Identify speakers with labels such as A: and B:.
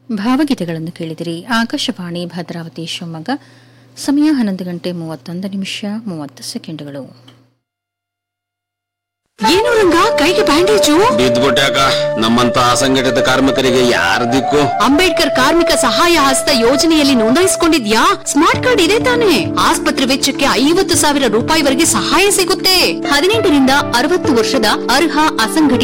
A: ಭಾವಗೀತೆಗಳನ್ನು ಕೇಳಿದಿರಿ. ಆಕಾಶವಾಣಿ ಭದ್ರಾವತಿ ಶಿವಮೊಗ್ಗ. ಸಮಯ 11:31
B: ಏನು ರಂಗ ಕೈಗೆ ಬ್ಯಾಂಡೇಜು?
C: ಬಿದ್ದ್ಬಿಟ್ಟಾಕ ನಮ್ಮಂತ ಅಸಂಘಟಿತ ಕಾರ್ಮಿಕರಿಗೆ ಯಾರ ದಿಕ್ಕು?
B: ಅಂಬೇಡ್ಕರ್ ಕಾರ್ಮಿಕ ಸಹಾಯ ಹಸ್ತ ಯೋಜನೆಯಲ್ಲಿ ನೋಂದಾಯಿಸಿಕೊಂಡಿದ್ಯಾ? ಸ್ಮಾರ್ಟ್ ಕಾರ್ಡ್ ಇದೆ ತಾನೆ? ಆಸ್ಪತ್ರೆ ವೆಚ್ಚಕ್ಕೆ 50,000 ರೂಪಾಯಿವರೆಗೆ ಸಹಾಯ ಸಿಗುತ್ತೆ. 18 ರಿಂದ 60 ವರ್ಷದ ಅರ್ಹ ಅಸಂಘಟಿತ